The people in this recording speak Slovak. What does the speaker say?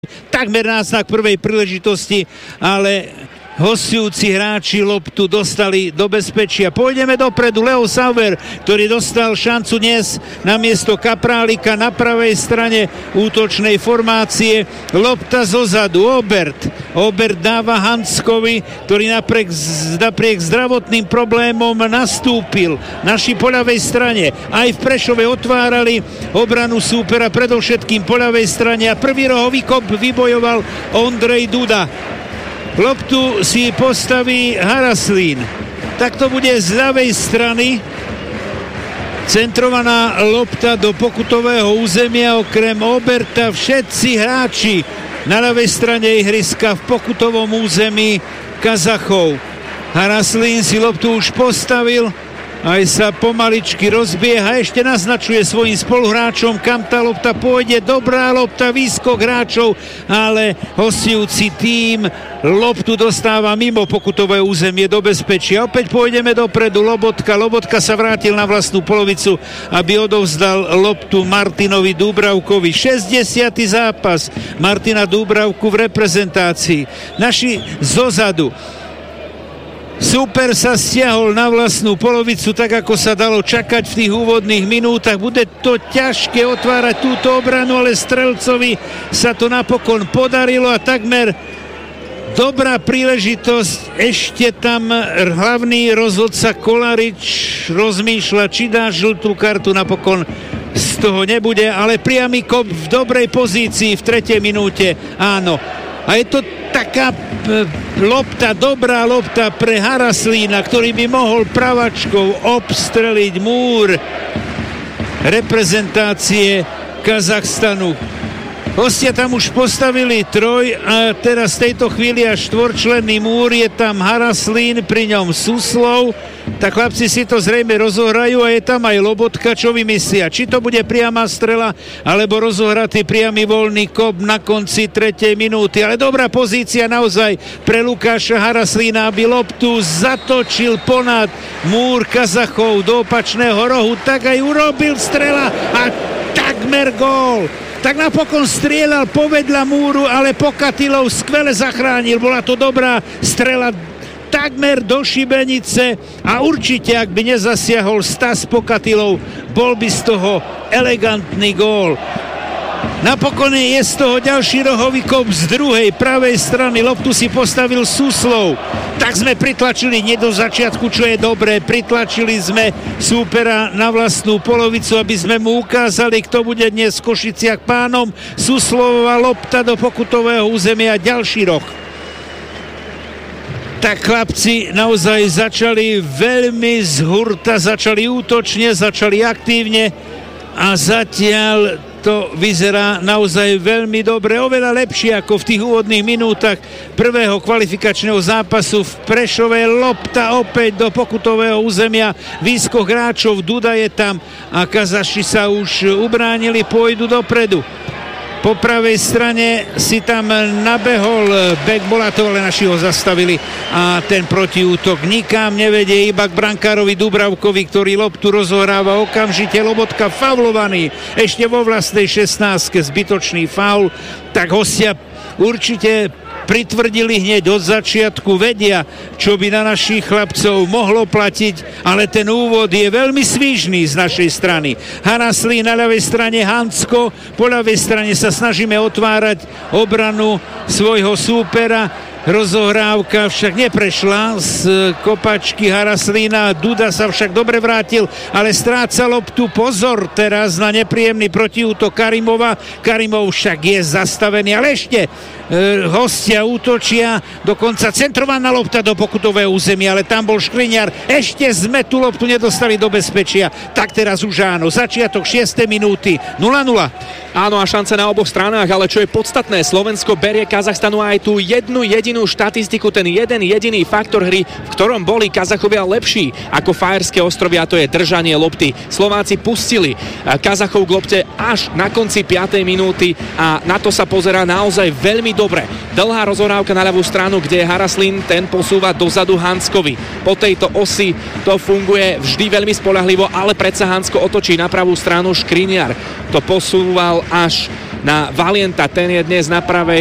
takmer náznak prvej príležitosti, ale hostujúci hráči loptu dostali do bezpečia. Pôjdeme dopredu. Leo Sauer, ktorý dostal šancu dnes na miesto Kaprálika na pravej strane útočnej formácie. Lopta zozadu. Obert dáva Hanskovi, ktorý napriek zdravotným problémom nastúpil naši po ľavej strane. Aj v Prešove otvárali obranu súpera, predovšetkým po ľavej strane, a prvý rohový kop vybojoval Ondrej Duda. Loptu si postaví Haraslín. Tak to bude z ľavej strany. Centrovaná lopta do pokutového územia. Okrem Oberta všetci hráči na ľavej strane ihriska v pokutovom území Kazachov. Haraslín si loptu už postavil, aj sa pomaličky rozbieha, ešte naznačuje svojim spoluhráčom, kam tá lopta pôjde. Dobrá lopta, výskok hráčov, ale hostujúci tím loptu dostáva mimo pokutové územie do bezpečia. Opäť pôjdeme dopredu. Lobotka sa vrátil na vlastnú polovicu, aby odovzdal loptu Martinovi Dúbravkovi. 60. zápas Martina Dúbravku v reprezentácii. Naši zozadu. Súper sa stiahol na vlastnú polovicu, tak ako sa dalo čakať v tých úvodných minútach. Bude to ťažké otvárať túto obranu, ale Strelcovi sa to napokon podarilo a takmer dobrá príležitosť. Ešte tam hlavný rozhodca Kolarič rozmýšľa, či dá žltú kartu. Napokon z toho nebude, ale priamy kop v dobrej pozícii v 3. minúte. Áno. A je to taká lopta, dobrá lopta pre Haraslína, ktorý by mohol pravačkou obstreliť múr reprezentácie Kazachstanu. Hostia tam už postavili troj a teraz v tejto chvíli až štvorčlenný múr. Je tam Haraslín, pri ňom Suslov. Tak chlapci si to zrejme rozohrajú a je tam aj Lobotka. Čo vymyslia? Či to bude priama strela, alebo rozohratý priamy voľný kop na konci 3. minúty. Ale dobrá pozícia naozaj pre Lukáša Haraslína, aby loptu zatočil ponad múr Kazachov do opačného rohu. Tak aj urobil, strela a takmer gól. Tak napokon strieľal povedľa múru, ale Pokatilov skvele zachránil. Bola to dobrá strela takmer do šibenice a určite, ak by nezasiahol Stas Pokatilov, bol by z toho elegantný gól. Napokon je z toho ďalší rohový kop z druhej pravej strany. Loptu si postavil Suslov. Tak sme pritlačili nie do začiatku, čo je dobré. Pritlačili sme súpera na vlastnú polovicu, aby sme mu ukázali, kto bude dnes v Košiciach pánom. Suslovová lopta do pokutového územia, ďalší roh. Tak chlapci naozaj začali veľmi z hurta, začali útočne, začali aktívne a zatiaľ to vyzerá naozaj veľmi dobre, oveľa lepšie ako v tých úvodných minútach prvého kvalifikačného zápasu v Prešove. Lopta opäť do pokutového územia, výskok hráčov, Duda je tam a Kazaši sa už ubránili, pôjdu dopredu. Po pravej strane si tam nabehol bek, bola to, ale naši ho zastavili a ten protiútok nikam nevedie, iba k brankárovi Dúbravkovi, ktorý loptu rozohráva okamžite. Lobotka faulovaný ešte vo vlastnej 16, zbytočný faul. Tak hostia určite pritvrdili hneď od začiatku, vedia, čo by na našich chlapcov mohlo platiť, ale ten úvod je veľmi svížný z našej strany. Haraslín na ľavej strane, Hansko, po ľavej strane sa snažíme otvárať obranu svojho súpera. Rozohrávka však neprešla z kopačky Haraslína. Duda sa však dobre vrátil, ale stráca loptu. Pozor teraz na nepríjemný protiútok Karimova. Karimov však je zastavený, ale ešte hostia útočia, dokonca centrovaná lopta do pokutového územia, ale tam bol Škriňar. Ešte sme tú loptu nedostali do bezpečia. Tak teraz už áno, začiatok 6. minúty 0-0. Áno, a šance na oboch stranách, ale čo je podstatné, Slovensko berie Kazachstanu aj tú jednu jedinú štatistiku, ten jeden jediný faktor hry, v ktorom boli Kazachovia lepší ako Fajerské ostrovy, a to je držanie lopty. Slováci pustili Kazachov k lopte až na konci 5. minúty a na to sa pozerá naozaj veľmi dobre. Dlhá rozohrávka na ľavú stranu, kde je Haraslín, ten posúva dozadu Hanskovi. Po tejto osi to funguje vždy veľmi spoľahlivo, ale predsa Hansko otočí na pravú stranu, Škriňar to posúval až na Valienta, ten je dnes na pravej